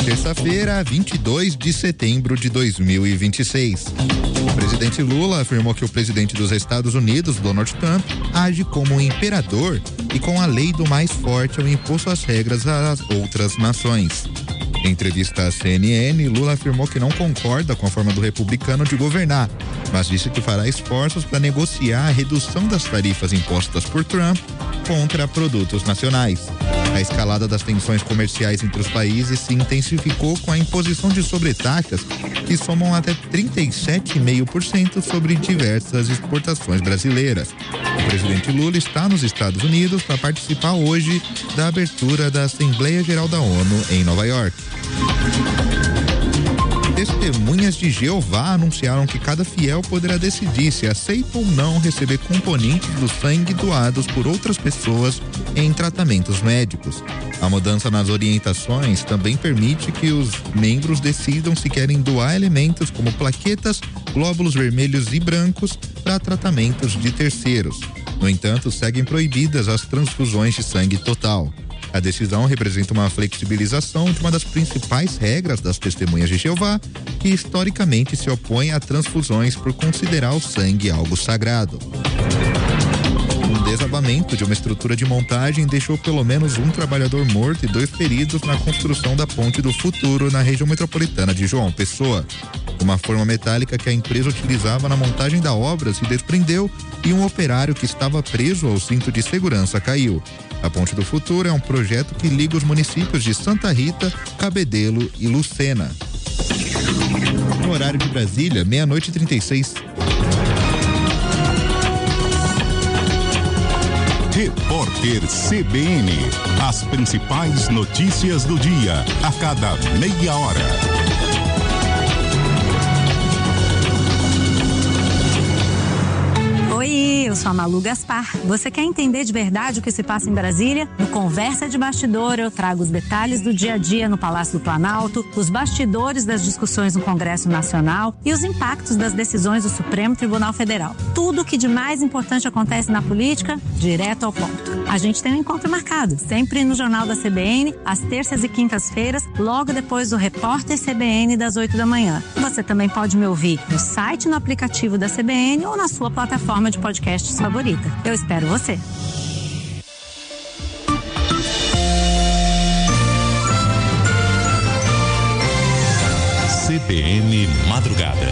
Terça-feira, 22 de setembro de 2026. O presidente Lula afirmou que o presidente dos Estados Unidos, Donald Trump, age como um imperador e com a lei do mais forte ao impor suas regras às outras nações. Em entrevista à CNN, Lula afirmou que não concorda com a forma do republicano de governar, mas disse que fará esforços para negociar a redução das tarifas impostas por Trump contra produtos nacionais. A escalada das tensões comerciais entre os países se intensificou com a imposição de sobretaxas que somam até 37,5% sobre diversas exportações brasileiras. O presidente Lula está nos Estados Unidos para participar hoje da abertura da Assembleia Geral da ONU em Nova York. Testemunhas de Jeová anunciaram que cada fiel poderá decidir se aceita ou não receber componentes do sangue doados por outras pessoas em tratamentos médicos. A mudança nas orientações também permite que os membros decidam se querem doar elementos como plaquetas, glóbulos vermelhos e brancos para tratamentos de terceiros. No entanto, seguem proibidas as transfusões de sangue total. A decisão representa uma flexibilização de uma das principais regras das Testemunhas de Jeová, que historicamente se opõe a transfusões por considerar o sangue algo sagrado. Um desabamento de uma estrutura de montagem deixou pelo menos um trabalhador morto e 2 feridos na construção da Ponte do Futuro na região metropolitana de João Pessoa. Uma forma metálica que a empresa utilizava na montagem da obra se desprendeu e um operário que estava preso ao cinto de segurança caiu. A Ponte do Futuro é um projeto que liga os municípios de Santa Rita, Cabedelo e Lucena. No horário de Brasília, 00:36. Repórter CBN. As principais notícias do dia, a cada meia hora. Oi, eu sou a Malu Gaspar. Você quer entender de verdade o que se passa em Brasília? No Conversa de Bastidor, eu trago os detalhes do dia a dia no Palácio do Planalto, os bastidores das discussões no Congresso Nacional e os impactos das decisões do Supremo Tribunal Federal. Tudo o que de mais importante acontece na política, direto ao ponto. A gente tem um encontro marcado, sempre no Jornal da CBN, às terças e quintas-feiras, logo depois do Repórter CBN das 8 da manhã. Você também pode me ouvir no site, no aplicativo da CBN ou na sua plataforma de podcasts favorita. Eu espero você. CBN Madrugada.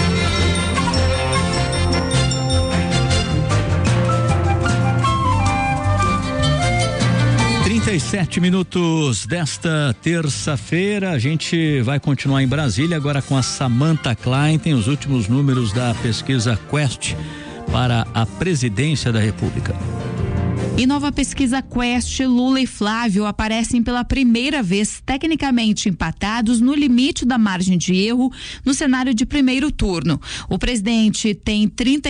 Minutos desta terça-feira, a gente vai continuar em Brasília agora com a Samantha Klein, tem os últimos números da pesquisa Quest para a presidência da República. Em nova pesquisa Quest, Lula e Flávio aparecem pela primeira vez tecnicamente empatados no limite da margem de erro no cenário de primeiro turno. O presidente tem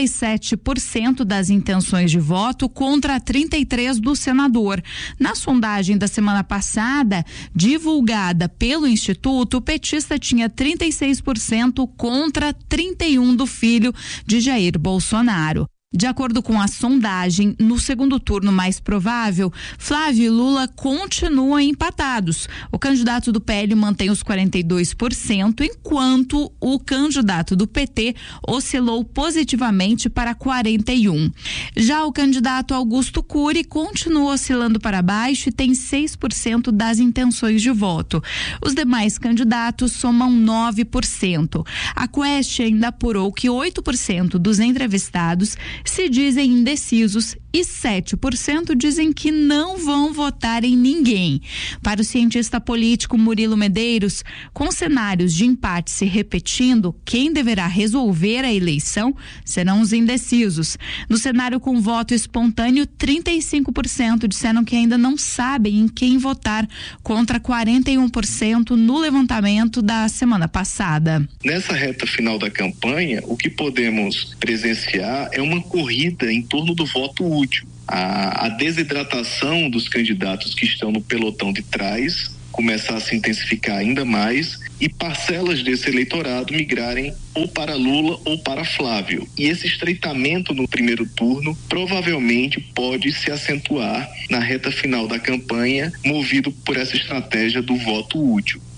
37% das intenções de voto contra 33% do senador. Na sondagem da semana passada, divulgada pelo Instituto, o petista tinha 36% contra 31% do filho de Jair Bolsonaro. De acordo com a sondagem, no segundo turno mais provável, Flávio e Lula continuam empatados. O candidato do PL mantém os 42%, enquanto o candidato do PT oscilou positivamente para 41%. Já o candidato Augusto Cury continua oscilando para baixo e tem 6% das intenções de voto. Os demais candidatos somam 9%. A Quest ainda apurou que 8% dos entrevistados se dizem indecisos e 7% dizem que não vão votar em ninguém. Para o cientista político Murilo Medeiros, com cenários de empate se repetindo, quem deverá resolver a eleição serão os indecisos. No cenário com voto espontâneo, 35% disseram que ainda não sabem em quem votar, contra 41% no levantamento da semana passada. Nessa reta final da campanha, o que podemos presenciar é uma corrida em torno do voto útil. A desidratação dos candidatos que estão no pelotão de trás começar a se intensificar ainda mais e parcelas desse eleitorado migrarem ou para Lula ou para Flávio. E esse estreitamento no primeiro turno provavelmente pode se acentuar na reta final da campanha, movido por essa estratégia do voto útil.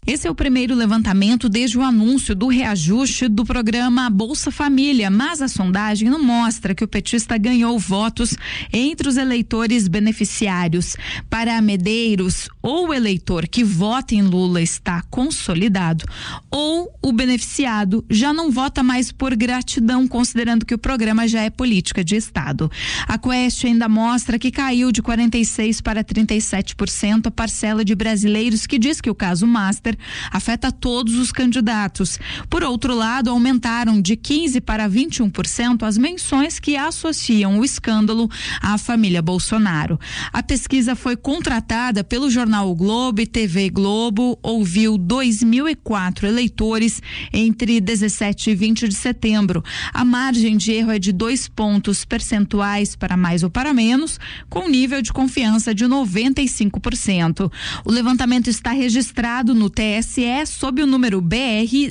Esse é o primeiro levantamento desde o anúncio do reajuste do programa Bolsa Família, mas a sondagem não mostra que o petista ganhou votos entre os eleitores beneficiários. Para Medeiros, ou o eleitor que vota em Lula está consolidado, ou o beneficiado já não vota mais por gratidão, considerando que o programa já é política de Estado. A Quest ainda mostra que caiu de 46% para 37% a parcela de brasileiros que diz que o caso Master afeta todos os candidatos. Por outro lado, aumentaram de 15% para 21% as menções que associam o escândalo à família Bolsonaro. A pesquisa foi contratada pelo jornal O Globo e TV Globo, ouviu 2.004 eleitores entre 17 e 20 de setembro. A margem de erro é de 2 pontos percentuais para mais ou para menos, com nível de confiança de 95%. O levantamento está registrado no TSE sob o número BR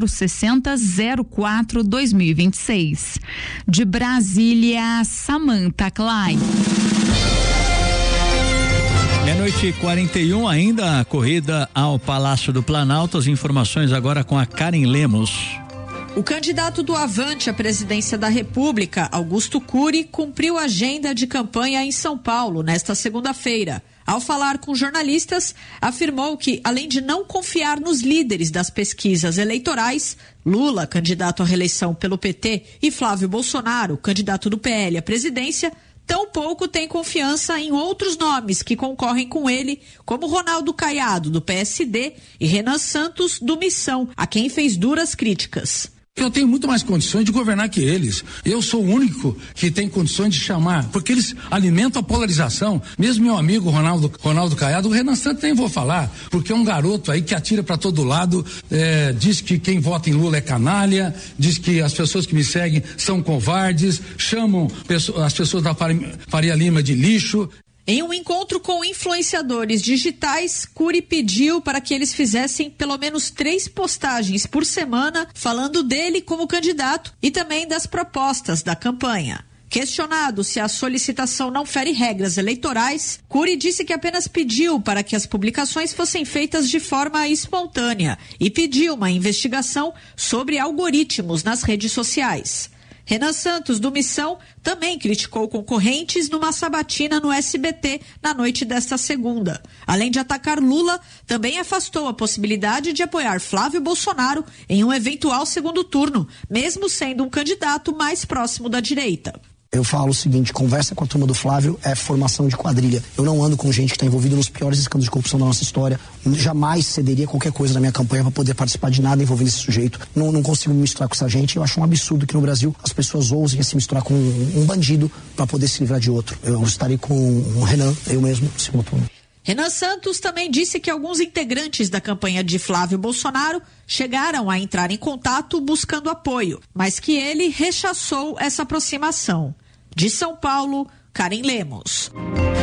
06004/2026. De Brasília, Samantha Klein. 12:41, ainda a corrida ao Palácio do Planalto. As informações agora com a Karen Lemos. O candidato do Avante à presidência da República, Augusto Cury, cumpriu a agenda de campanha em São Paulo nesta segunda-feira. Ao falar com jornalistas, afirmou que, além de não confiar nos líderes das pesquisas eleitorais, Lula, candidato à reeleição pelo PT, e Flávio Bolsonaro, candidato do PL à presidência, tampouco tem confiança em outros nomes que concorrem com ele, como Ronaldo Caiado, do PSD, e Renan Santos, do Missão, a quem fez duras críticas. Eu tenho muito mais condições de governar que eles. Eu sou o único que tem condições de chamar, porque eles alimentam a polarização. Mesmo meu amigo Ronaldo Caiado, o Renan Santos nem vou falar, porque é um garoto aí que atira para todo lado, diz que quem vota em Lula é canalha, diz que as pessoas que me seguem são covardes, chamam as pessoas da Faria Lima de lixo. Em um encontro com influenciadores digitais, Cury pediu para que eles fizessem pelo menos 3 postagens por semana falando dele como candidato e também das propostas da campanha. Questionado se a solicitação não fere regras eleitorais, Cury disse que apenas pediu para que as publicações fossem feitas de forma espontânea e pediu uma investigação sobre algoritmos nas redes sociais. Renan Santos, do Missão, também criticou concorrentes numa sabatina no SBT na noite desta segunda. Além de atacar Lula, também afastou a possibilidade de apoiar Flávio Bolsonaro em um eventual segundo turno, mesmo sendo um candidato mais próximo da direita. Eu falo o seguinte, conversa com a turma do Flávio é formação de quadrilha. Eu não ando com gente que está envolvida nos piores escândalos de corrupção da nossa história. Jamais cederia qualquer coisa na minha campanha para poder participar de nada envolvendo esse sujeito. Não consigo me misturar com essa gente. Eu acho um absurdo que no Brasil as pessoas ousem se misturar com um bandido para poder se livrar de outro. Eu estarei com o Renan, eu mesmo, no segundo turno. Renan Santos também disse que alguns integrantes da campanha de Flávio Bolsonaro chegaram a entrar em contato buscando apoio, mas que ele rechaçou essa aproximação. De São Paulo, Karen Lemos.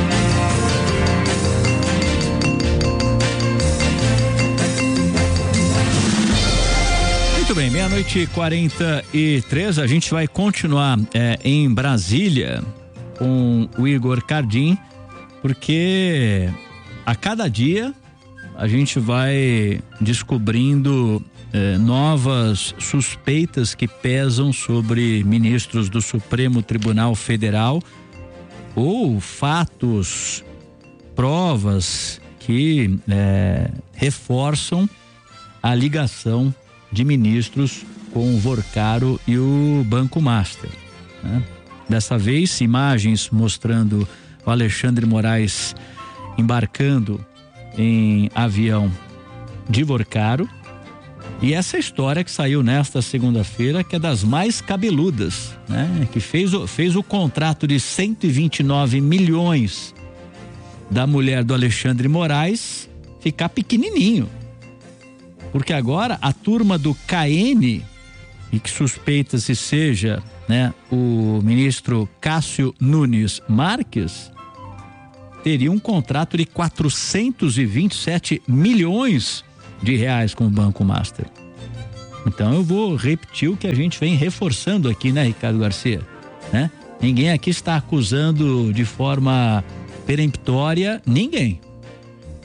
Muito bem, 12:43, a gente vai continuar em Brasília com o Igor Cardim, porque a cada dia a gente vai descobrindo novas suspeitas que pesam sobre ministros do Supremo Tribunal Federal ou fatos, provas que reforçam a ligação de ministros com o Vorcaro e o Banco Master, né? Dessa vez, imagens mostrando o Alexandre Moraes embarcando em avião de Vorcaro. E essa história que saiu nesta segunda-feira, que é das mais cabeludas, né? Que fez o contrato de 129 milhões da mulher do Alexandre Moraes ficar pequenininho. Porque agora a turma do KN, e que suspeita-se seja, né, o ministro Cássio Nunes Marques, teria um contrato de 427 milhões de reais com o Banco Master. Então eu vou repetir o que a gente vem reforçando aqui, né, Ricardo Garcia, né? Ninguém aqui está acusando de forma peremptória ninguém,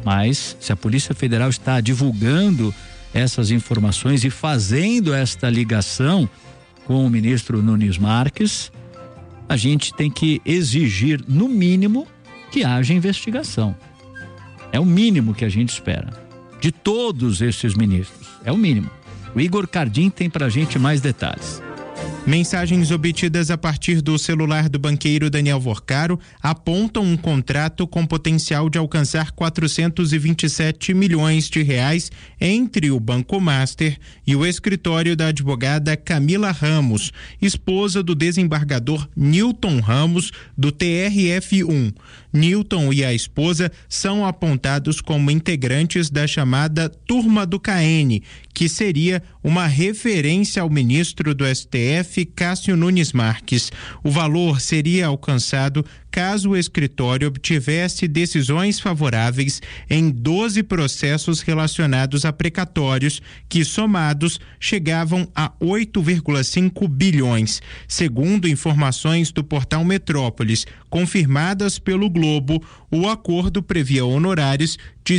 Mas se a Polícia Federal está divulgando essas informações e fazendo esta ligação com o ministro Nunes Marques, a gente tem que exigir, no mínimo, que haja investigação. É o mínimo que a gente espera de todos esses ministros. É o mínimo. O Igor Cardim tem pra gente mais detalhes. Mensagens obtidas a partir do celular do banqueiro Daniel Vorcaro apontam um contrato com potencial de alcançar 427 milhões de reais entre o Banco Master e o escritório da advogada Camila Ramos, esposa do desembargador Newton Ramos, do TRF1. Newton e a esposa são apontados como integrantes da chamada Turma do KN, que seria uma referência ao ministro do STF, Cássio Nunes Marques. O valor seria alcançado caso o escritório obtivesse decisões favoráveis em 12 processos relacionados a precatórios, que somados chegavam a 8,5 bilhões. Segundo informações do portal Metrópolis, confirmadas pelo Globo, o acordo previa honorários de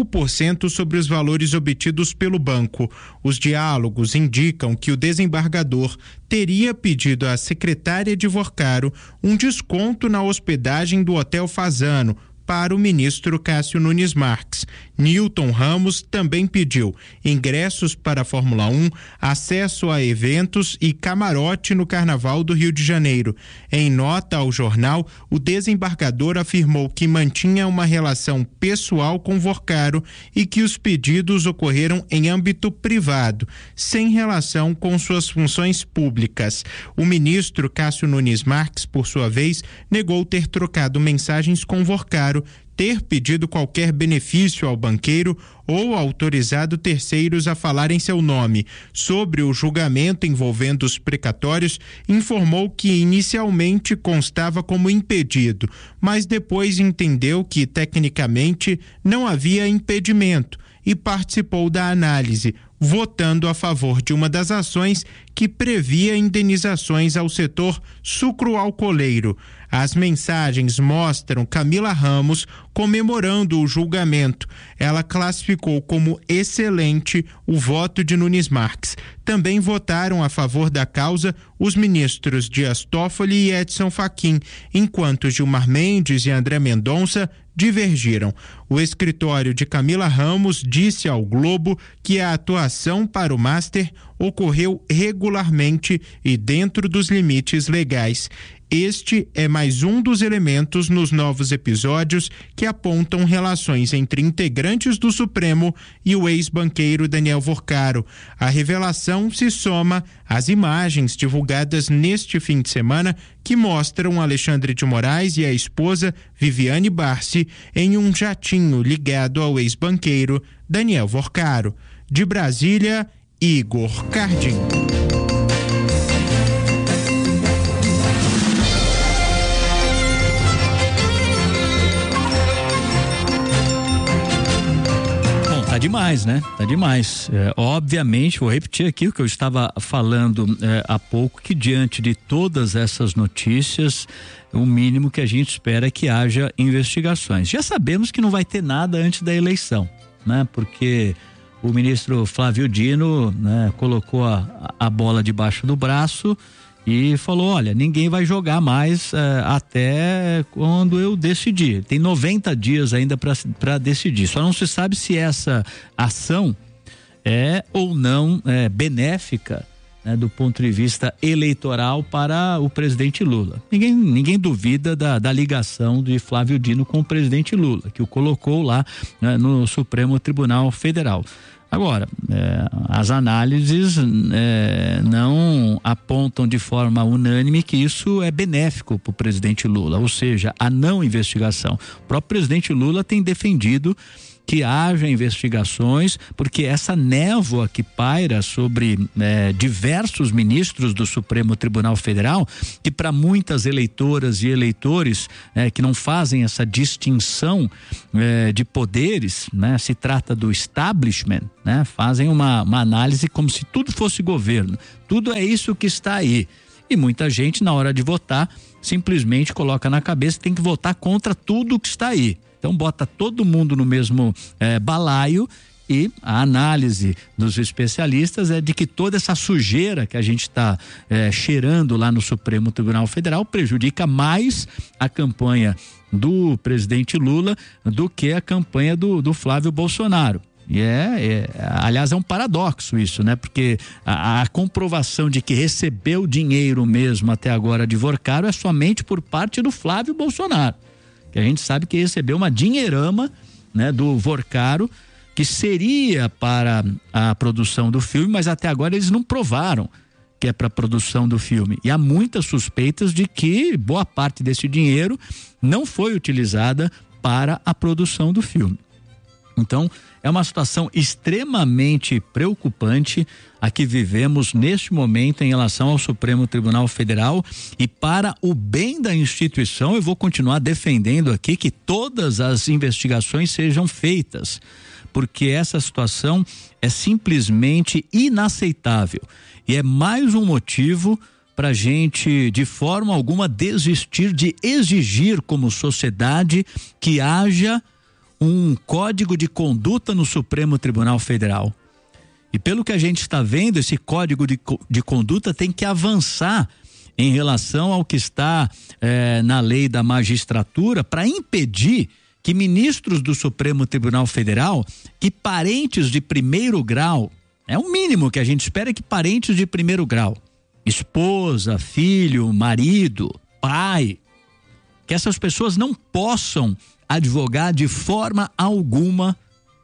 5% sobre os valores obtidos pelo banco. Os diálogos indicam que o desembargador teria pedido à secretária de Vorcaro um desconto na hospedagem do Hotel Fasano para o ministro Cássio Nunes Marques. Newton Ramos também pediu ingressos para a Fórmula 1, acesso a eventos e camarote no Carnaval do Rio de Janeiro. Em nota ao jornal, o desembargador afirmou que mantinha uma relação pessoal com Vorcaro e que os pedidos ocorreram em âmbito privado, sem relação com suas funções públicas. O ministro Cássio Nunes Marques, por sua vez, negou ter trocado mensagens com Vorcaro, ter pedido qualquer benefício ao banqueiro ou autorizado terceiros a falar em seu nome. Sobre o julgamento envolvendo os precatórios, informou que inicialmente constava como impedido, mas depois entendeu que tecnicamente não havia impedimento e participou da análise, votando a favor de uma das ações que previa indenizações ao setor sucroalcooleiro. As mensagens mostram Camila Ramos comemorando o julgamento. Ela classificou como excelente o voto de Nunes Marques. Também votaram a favor da causa os ministros Dias Toffoli e Edson Fachin, enquanto Gilmar Mendes e André Mendonça divergiram. O escritório de Camila Ramos disse ao Globo que a atuação para o Master ocorreu regularmente e dentro dos limites legais. Este é mais um dos elementos nos novos episódios que apontam relações entre integrantes do Supremo e o ex-banqueiro Daniel Vorcaro. A revelação se soma às imagens divulgadas neste fim de semana que mostram Alexandre de Moraes e a esposa Viviane Barsi em um jatinho ligado ao ex-banqueiro Daniel Vorcaro. De Brasília, Igor Cardim. Tá demais, né? Tá demais. Obviamente, vou repetir aqui o que eu estava falando há pouco, que diante de todas essas notícias, o mínimo que a gente espera é que haja investigações. Já sabemos que não vai ter nada antes da eleição, né? Porque o ministro Flávio Dino, né, colocou a bola debaixo do braço e falou, olha, ninguém vai jogar mais até quando eu decidir. Tem 90 dias ainda para decidir. Só não se sabe se essa ação é ou não benéfica, né, do ponto de vista eleitoral para o presidente Lula. Ninguém duvida da ligação de Flávio Dino com o presidente Lula, que o colocou lá, né, no Supremo Tribunal Federal. Agora, as análises não apontam de forma unânime que isso é benéfico para o presidente Lula, ou seja, a não investigação. O próprio presidente Lula tem defendido que haja investigações, porque essa névoa que paira sobre diversos ministros do Supremo Tribunal Federal, que para muitas eleitoras e eleitores que não fazem essa distinção de poderes, né, se trata do establishment, né, fazem uma análise como se tudo fosse governo, tudo é isso que está aí. E muita gente, na hora de votar, simplesmente coloca na cabeça que tem que votar contra tudo que está aí. Então bota todo mundo no mesmo balaio, e a análise dos especialistas é de que toda essa sujeira que a gente está cheirando lá no Supremo Tribunal Federal prejudica mais a campanha do presidente Lula do que a campanha do Flávio Bolsonaro. E aliás, é um paradoxo isso, né? Porque a comprovação de que recebeu dinheiro mesmo até agora de Vorcaro é somente por parte do Flávio Bolsonaro, que a gente sabe que recebeu uma dinheirama, né, do Vorcaro, que seria para a produção do filme, mas até agora eles não provaram que é para a produção do filme. E há muitas suspeitas de que boa parte desse dinheiro não foi utilizada para a produção do filme. Então, é uma situação extremamente preocupante a que vivemos neste momento em relação ao Supremo Tribunal Federal, e para o bem da instituição eu vou continuar defendendo aqui que todas as investigações sejam feitas, porque essa situação é simplesmente inaceitável e é mais um motivo para a gente, de forma alguma, desistir de exigir como sociedade que haja um código de conduta no Supremo Tribunal Federal. E pelo que a gente está vendo, esse código de conduta tem que avançar em relação ao que está na lei da magistratura, para impedir que ministros do Supremo Tribunal Federal, que parentes de primeiro grau, é o mínimo que a gente espera, que parentes de primeiro grau, esposa, filho, marido, pai, que essas pessoas não possam advogar de forma alguma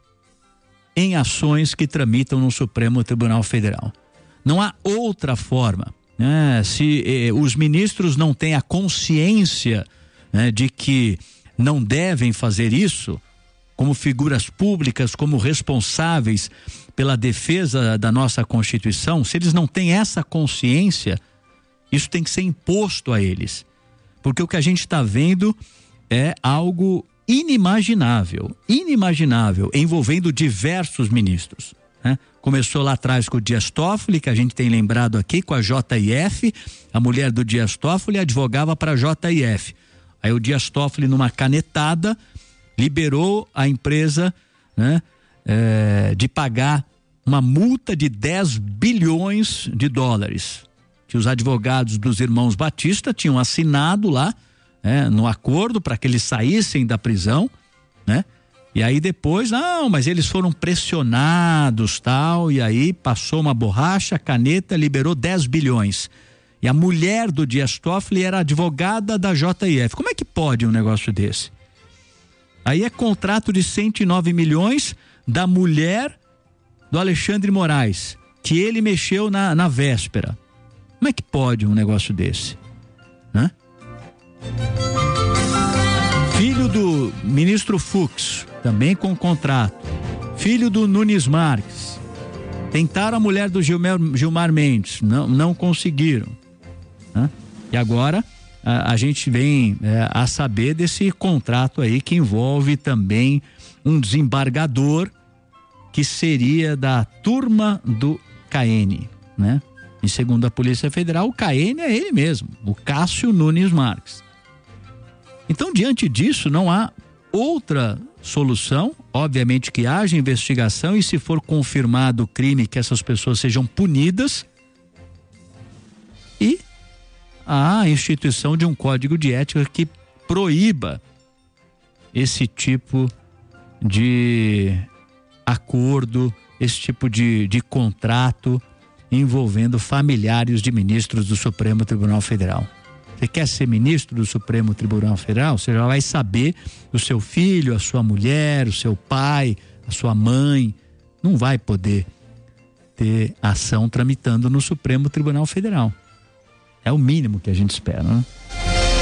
em ações que tramitam no Supremo Tribunal Federal. Não há outra forma, né? Se os ministros não têm a consciência, né, de que não devem fazer isso, como figuras públicas, como responsáveis pela defesa da nossa Constituição, se eles não têm essa consciência, isso tem que ser imposto a eles. Porque o que a gente está vendo é algo inimaginável, envolvendo diversos ministros, né? Começou lá atrás com o Dias Toffoli, que a gente tem lembrado aqui, com a JIF, a mulher do Dias Toffoli advogava para a JIF. Aí o Dias Toffoli, numa canetada, liberou a empresa, né, de pagar uma multa de 10 bilhões de dólares, que os advogados dos irmãos Batista tinham assinado lá, no acordo para que eles saíssem da prisão, né? E aí depois, não, mas eles foram pressionados, tal, e aí passou uma borracha, a caneta, liberou 10 bilhões. E a mulher do Dias Toffoli era advogada da JIF. Como é que pode um negócio desse? Aí é contrato de 109 milhões da mulher do Alexandre Moraes, que ele mexeu na véspera. Como é que pode um negócio desse? Hã? Filho do ministro Fux, também com contrato. Filho do Nunes Marques. Tentaram a mulher do Gilmar Mendes, não conseguiram. E agora a gente vem a saber desse contrato aí que envolve também um desembargador que seria da turma do CAEN, né? E segundo a Polícia Federal, o CAEN é ele mesmo, o Cássio Nunes Marques. Então, diante disso, não há outra solução, obviamente que haja investigação e, se for confirmado o crime, que essas pessoas sejam punidas, e a instituição de um código de ética que proíba esse tipo de acordo, esse tipo de contrato envolvendo familiares de ministros do Supremo Tribunal Federal. Você quer ser ministro do Supremo Tribunal Federal? Você já vai saber o seu filho, a sua mulher, o seu pai, a sua mãe, não vai poder ter ação tramitando no Supremo Tribunal Federal. É o mínimo que a gente espera, né?